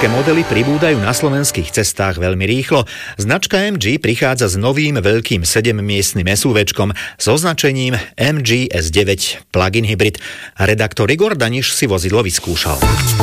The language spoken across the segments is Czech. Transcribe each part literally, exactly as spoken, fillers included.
elektrické modely pribúdajú na slovenských cestách veľmi rýchlo. Značka em gé prichádza s novým veľkým sedemmiestnym SUVčkom s označením em gé es deväť plug-in hybrid. Redaktor Igor Daniš si vozidlo vyskúšal.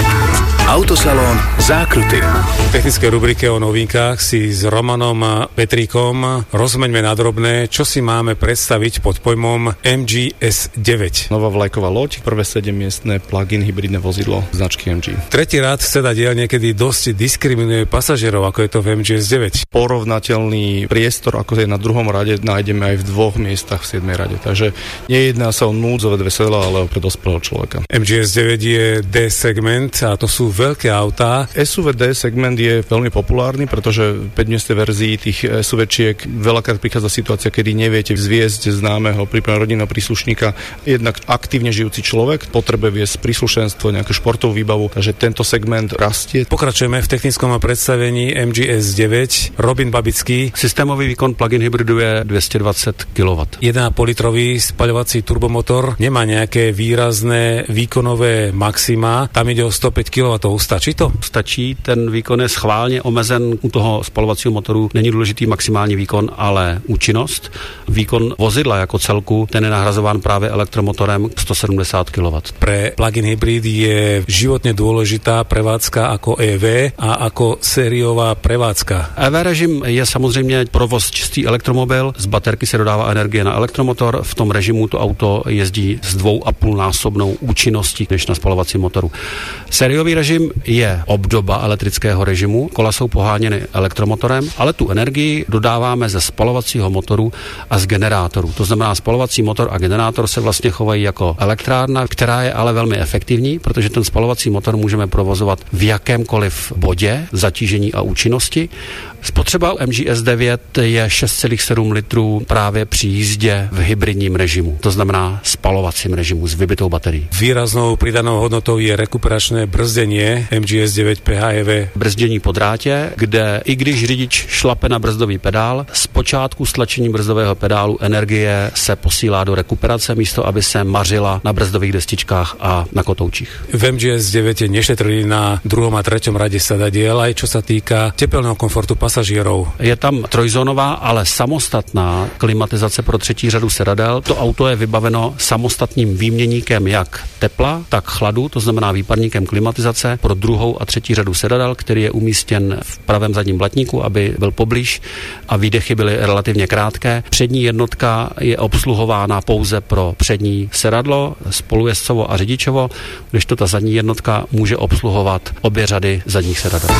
Autosalón Zákruty. V technickej rubrike o novinkách si s Romanom Petríkom rozmeňme na drobné, čo si máme predstaviť pod pojmom em gé es deväť. Nová vlajková loď, prvé sedemmiestne plug-in hybridné vozidlo značky em gé. Tretí rád sedadiel niekedy dosť diskriminuje pasažierov, ako je to v em gé es deväť. Porovnateľný priestor, ako je na druhom rade, nájdeme aj v dvoch miestach v siedmej rade. Takže nejedná sa o núdzové dve sedlá, ale o pre dospelého človeka. em gé es deväť je D-segment a to sú veľké autá. SUV D-segment je veľmi populárny, pretože v päťmiestnej verzii tých SUVčiek veľakrát prichádza situácia, kedy neviete zviesť známeho, prípadne rodinného príslušníka. Jednak aktívne žijúci človek potrebuje viesť príslušenstvo, nejakú športovú výbavu, takže tento segment rastie. Pokračujeme v technickom predstavení em gé es deväť. Robin Babický. Systémový výkon plug-in hybridu je dvesto dvadsať kilowattov. jeden a pol litrový spaľovací turbomotor nemá nejaké výrazné výkonové maxima. Tam ide o stopäť kilowattov. Stačí to? Stačí, ten výkon je schválně omezen u toho spalovacího motoru. Není důležitý maximální výkon, ale účinnost. Výkon vozidla jako celku, ten je nahrazován právě elektromotorem sto sedemdesiat kilowattov. Pre plug-in hybrid je životne dôležitá prevádzka ako é vé a ako sériová prevádzka. é vé režim je samozřejmě provoz čistý elektromobil, z baterky se dodává energie na elektromotor, v tom režimu to auto jezdí s dvou a půl násobnou účinností než na spalovacím motoru. Sériový režim je obdoba elektrického režimu, kola jsou poháněny elektromotorem, ale tu energii dodáváme ze spalovacího motoru a z generátoru. To znamená, spalovací motor a generátor se vlastně chovají jako elektrárna, která je ale velmi efektivní, protože ten spalovací motor můžeme provozovat v jakémkoliv bodě zatížení a účinnosti. Spotřeba em gé es devět je šest celá sedm litrů právě při jízdě v hybridním režimu, to znamená spalovacím režimu s vybitou baterií. Výraznou pridanou hodnotou je rekuperačné brzdenie em gé es deväť pé há é vé. Brzdění po drátě, kde i když řidič šlape na brzdový pedál, zpočátku stlačení brzdového pedálu energie se posílá do rekuperace, místo aby se mařila na brzdových destičkách a na kotoučích. V em gé es deväť nešetrili na druhom a treťom rade sedadiel, aj čo sa týka tepelného komfortu pasažierov. Je tam trojzónová, ale samostatná klimatizace pro třetí řadu sedadel. To auto je vybaveno samostatným výměníkem jak tepla, tak chladu, to znamená výparníkem klimatizace pro druhou a třetí řadu sedadel, který je umístěn v pravém zadním blatníku, aby byl poblíž a výdechy byly relativně krátké. Přední jednotka je obsluhována pouze pro přední sedadlo, spolujezdcovo a řidičovo, kdežto ta zadní jednotka může obsluhovat obě řady zadních sedadel.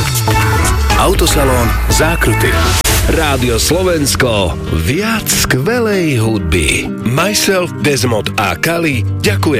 Autosalón Zákruty. Rádio Slovensko. Viac skvelej hudby. Myself, Desmond a Kali ďakuje